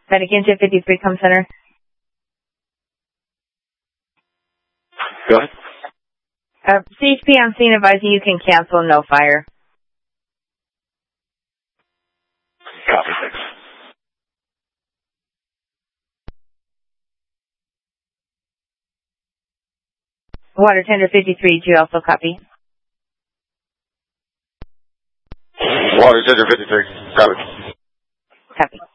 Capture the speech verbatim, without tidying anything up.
Medic fifty-three, come center. Go ahead. Uh, C H P on scene advising you can cancel, no fire. Copy, thanks. Water tender fifty-three, do you also copy? Water tender fifty-three, copy. Copy.